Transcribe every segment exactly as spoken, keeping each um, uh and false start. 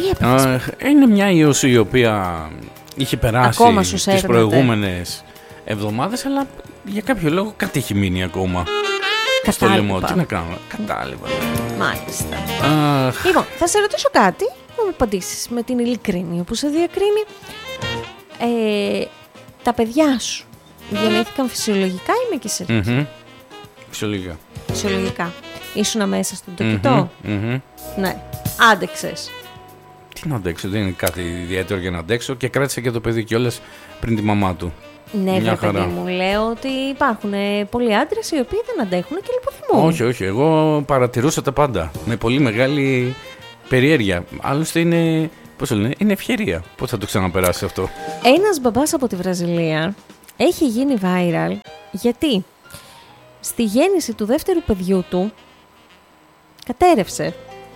Τι έπαθες? Είναι μια ιώση η οποία είχε περάσει τις προηγούμενες εβδομάδες, αλλά για κάποιο λόγο κάτι έχει μείνει ακόμα. Στο λαιμό, τι να κάνω, κατάλοιπα. Μάλιστα. Αχ. Λοιπόν, θα σε ρωτήσω κάτι, να μου απαντήσεις με την ειλικρίνεια που σε διακρίνει. Ε, τα παιδιά σου γεννήθηκαν φυσιολογικά ή με κεσαρίς? Mm-hmm. Φυσιολογικά. Φυσιολογικά. Ήσουνα μέσα στον τοκετό? Mm-hmm. Mm-hmm. Ναι. Άντεξες? Τι να αντέξω, δεν είναι κάτι ιδιαίτερο για να αντέξω και κράτησα και το παιδί κιόλας πριν τη μαμά του. Ναι, βέβαια, παιδί μου, λέω ότι υπάρχουν πολλοί άντρες οι οποίοι δεν αντέχουν και λιποθυμούν. Όχι, όχι. Εγώ παρατηρούσα τα πάντα με πολύ μεγάλη περιέργεια. Άλλωστε είναι, πώς το λένε, είναι ευκαιρία. Πώς θα το ξαναπεράσει αυτό? Ένας μπαμπάς από τη Βραζιλία έχει γίνει viral γιατί στη γέννηση του δεύτερου παιδιού του κατέρευσε.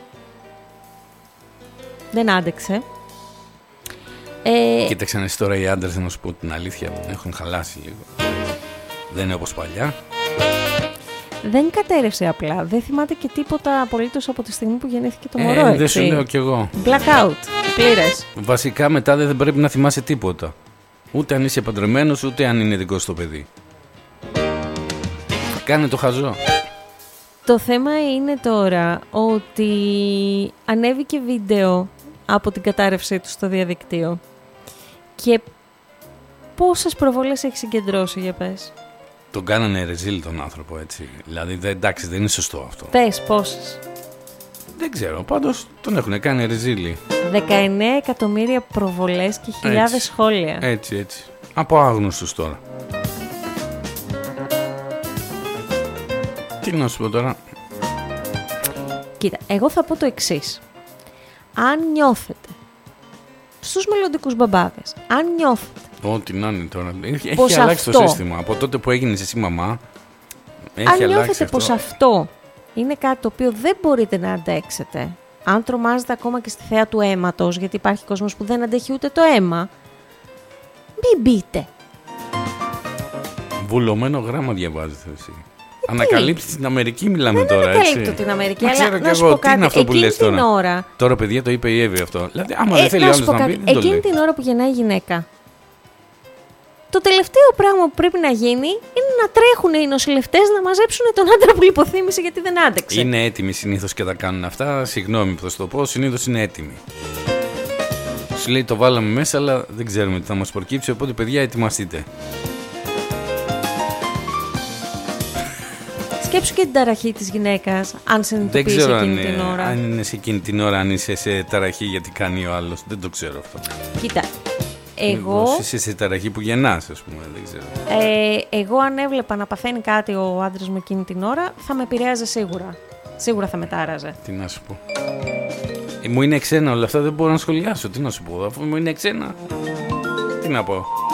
Δεν άντεξε. Ε... Κοίταξε, εσύ τώρα οι άντρες, να σου πω την αλήθεια, έχουν χαλάσει λίγο. Δεν είναι όπως παλιά. Δεν κατέρευσε απλά. Δεν θυμάται και τίποτα απολύτως από τη στιγμή που γεννήθηκε το μωρό. Ε, δεν σου λέω κι εγώ. Blackout. Πλήρες. Βασικά μετά δεν πρέπει να θυμάσαι τίποτα. Ούτε αν είσαι παντρεμένος, ούτε αν είναι δικό σου το παιδί. Κάνε το χαζό. Το θέμα είναι τώρα ότι ανέβηκε βίντεο από την κατάρρευσή του στο διαδικτύο. Και πόσες προβολές έχει συγκεντρώσει, για πες? Τον κάνανε ρεζίλ τον άνθρωπο, έτσι. Δηλαδή, δε, εντάξει, δεν είναι σωστό αυτό. Πες πόσες? Δεν ξέρω, πάντως τον έχουν κάνει ρεζίλι. δεκαεννέα εκατομμύρια προβολές και χιλιάδες έτσι, σχόλια. Έτσι, έτσι. Από άγνωστους τώρα. Τι να σου πω τώρα? Κοίτα, εγώ θα πω το εξής. Αν νιώθετε στους μελλοντικούς μπαμπάδες, αν νιώθετε ό,τι να είναι τώρα, έχει, έχει πως αλλάξει αυτό, το σύστημα. Από τότε που έγινες εσύ μαμά, έχει αν αλλάξει νιώθετε αυτό. πως αυτό είναι κάτι το οποίο δεν μπορείτε να αντέξετε, αν τρομάζετε ακόμα και στη θέα του αίματος, γιατί υπάρχει κόσμος που δεν αντέχει ούτε το αίμα, μην μπείτε. Βουλωμένο γράμμα διαβάζετε εσύ. Ανακαλύψεις την Αμερική, μιλάμε δεν τώρα, έτσι. Δεν ανακαλύπτω την Αμερική, Μα αλλά ξέρω να κι σου εγώ, πω τι είναι κάτι, αυτό που λες τώρα. Ώρα... Τώρα, παιδιά, το είπε η Εύη αυτό. Δηλαδή, άμα ε, δεν θέλει να άλλος να, να πει, δεν το εκείνη λέει. την ώρα που γεννάει η γυναίκα, το τελευταίο πράγμα που πρέπει να γίνει είναι να τρέχουν οι νοσηλευτές να μαζέψουν τον άντρα που λιποθύμησε γιατί δεν άντεξε. Είναι έτοιμοι συνήθως και τα κάνουν αυτά. Συγγνώμη που θα σου το πω, συνήθως είναι έτοιμοι. Σου λέει το βάλαμε μέσα, αλλά δεν ξέρουμε τι θα μας προκύψει. Οπότε, παιδιά, ετοιμαστείτε. Σκέψου και την ταραχή της γυναίκας, αν συνειδητοποιείς εκείνη την ώρα. Αν είναι σε εκείνη την ώρα, αν είσαι σε ταραχή γιατί κάνει ο άλλος. Δεν το ξέρω αυτό. Κοίτα, εγώ... Μήπως είσαι σε ταραχή που γεννάς, ας πούμε, δεν ξέρω. Ε, εγώ αν έβλεπα να παθαίνει κάτι ο άντρας μου εκείνη την ώρα, θα με επηρέαζε σίγουρα. Σίγουρα θα με τάραζε. Τι να σου πω. Ε, μου είναι ξένα όλα αυτά, δεν μπορώ να σχολιάσω. Τι να σου πω, αφού μου είναι ξένα. Τι να πω.